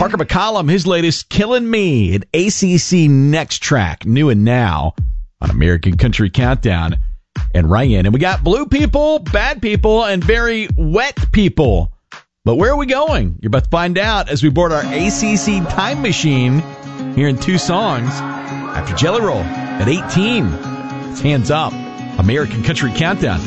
Parker McCollum, his latest, Killing Me, an ACC Next Track, new and now on American Country Countdown and Ryan. And we got blue people, bad people, and very wet people. But where are we going? You're about to find out as we board our ACC time machine here in 2 songs after Jelly Roll at 18. It's Hands Up, American Country Countdown.